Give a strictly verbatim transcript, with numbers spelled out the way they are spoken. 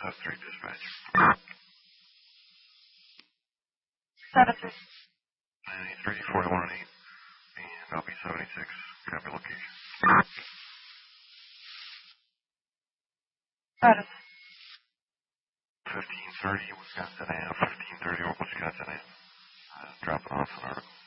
South three dispatch. seven three. nine eight three, four one eight, and I'll be seventy-six. Copy location. Status. fifteen thirty, Wisconsin Ave. fifteen thirty, Wisconsin Ave. Uh, dropping off an article.